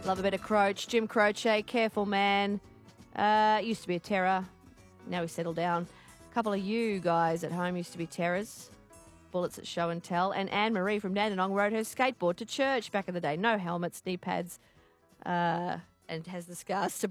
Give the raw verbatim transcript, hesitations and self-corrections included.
Love a bit of Croach. Jim Croce, careful man. Uh, used to be a terror. Now he's settled down. A couple of you guys at home used to be terrors. Bullets at show and tell. And Anne-Marie from Dandenong rode her skateboard to church back in the day. No helmets, knee pads, uh, and has the scars to